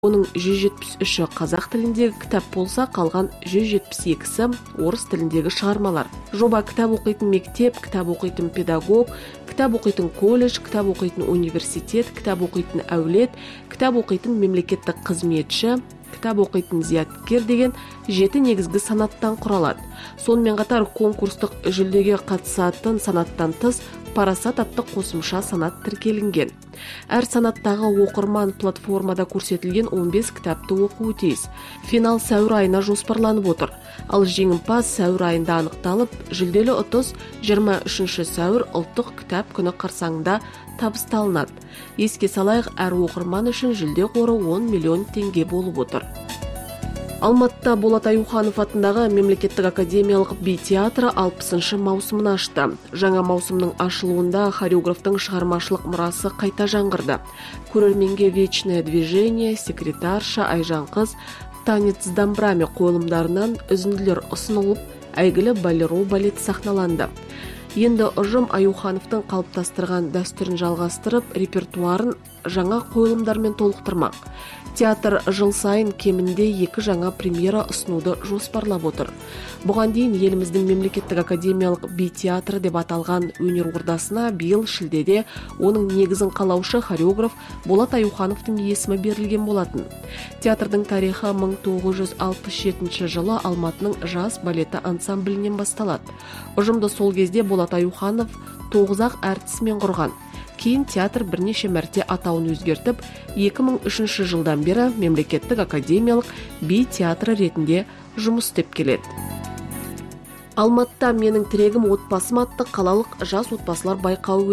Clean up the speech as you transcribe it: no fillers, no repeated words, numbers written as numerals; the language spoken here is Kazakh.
Оның 173-і қазақ тіліндегі кітап болса, қалған 172-сі орыс тіліндегі шығармалар. Жоба кітап оқитын мектеп, кітап оқитын педагог, кітап оқитын колледж, кітап оқитын университет, кітап оқитын әулет, кітап оқитын мемлекеттік қызметші, кітап оқитын зияткер деген 7 негізгі санаттан құралады. Сонымен қатар конкурстық жүлдеге қатысатын санаттан тыс парасат атты қосымша санат тіркелінген. Әр санаттағы оқырман платформада көрсетілген 15 кітапты оқуы тиіс. Финал сәуір айына жоспарланып отыр. Ал жеңімпаз сәуір айында анықталып, жүлделі ұтыс 23 сәуір ұлттық кітап күні қарсаңында табысталынады. Еске салайық, әр оқырман үшін жүлде қоры 10 миллион теңге болып отыр. Алматыда Болат Аюханов атындағы мемлекеттік академиялық би театры 60-шы маусымын ашты. Жаңа маусымның ашылуында хореографтың шығармашылық мұрасы қайта жаңғырды. Көрерменге «Вечное движение», «Секретарша», «Айжан қыз», «Танец с домбрами» қойылымдарынан үзінділер ұсынылып, әйгілі «Болеро» балеті сахналанды. Енді ұжым Аюхановтың қалыптастырған дәстүрін жалғастырып, репертуарын жаңа қойылымдармен толықтырмақ. Театр жыл сайын кемінде 2 жаңа премьера ұсынуды жоспарлап отыр. Бұған дейін еліміздің мемлекеттік академиялық би театры деп аталған өнер ордасына биыл шілдеде оның негізін қалаушы хореограф Болат Аюхановтың есімі берілген болатын. Театрдың тарихы 1967 жылы Алматының жас балеті ансамблінен басталады. Ұжымды сол кезде Болат Аюханов 9 әртісімен құрған. Кейін театр бірнеше мәрте атауын өзгертіп, 2003 жылдан бері мемлекеттік академиялық би театры ретінде жұмыс істеп келеді. Алматыда «Менің тірегім отбасым» атты қалалық жас отбасылар байқауы